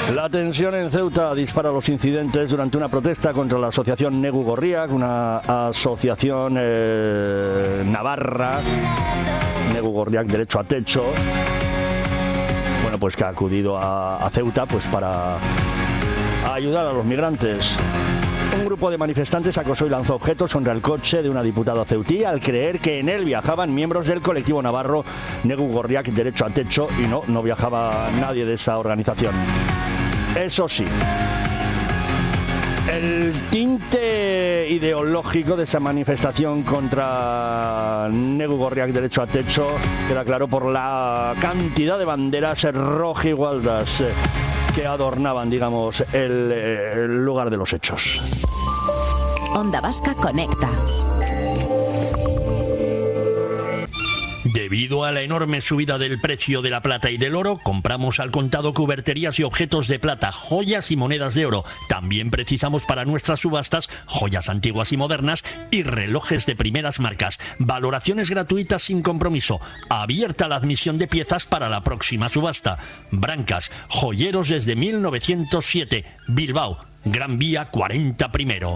La tensión en Ceuta dispara los incidentes durante una protesta contra la asociación Negu Gorriak, una asociación navarra, Negu Gorriak Derecho a Techo, bueno, pues que ha acudido a Ceuta pues para ayudar a los migrantes. Un grupo de manifestantes acosó y lanzó objetos contra el coche de una diputada ceutí al creer que en él viajaban miembros del colectivo navarro Negu Gorriak Derecho a Techo y no viajaba nadie de esa organización. Eso sí, el tinte ideológico de esa manifestación contra Negu Gorriak Derecho a Techo queda claro por la cantidad de banderas rojigualdas que adornaban, digamos, el lugar de los hechos. Onda Vasca Conecta. Debido a la enorme subida del precio de la plata y del oro, compramos al contado cuberterías y objetos de plata, joyas y monedas de oro. También precisamos para nuestras subastas joyas antiguas y modernas y relojes de primeras marcas. Valoraciones gratuitas sin compromiso. Abierta la admisión de piezas para la próxima subasta. Brancas, joyeros desde 1907. Bilbao, Gran Vía 40 primero.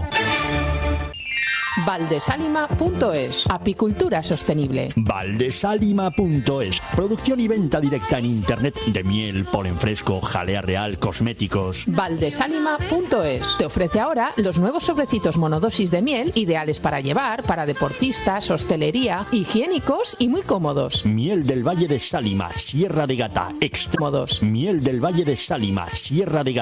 Valdesalima.es. Apicultura sostenible. Valdesalima.es. Producción y venta directa en internet de miel, polen fresco, jalea real, cosméticos. Valdesalima.es. Te ofrece ahora los nuevos sobrecitos monodosis de miel, ideales para llevar, para deportistas, hostelería, higiénicos y muy cómodos. Miel del Valle de Sálima, Sierra de Gata, extremos. Modos. Miel del Valle de Sálima, Sierra de Gata.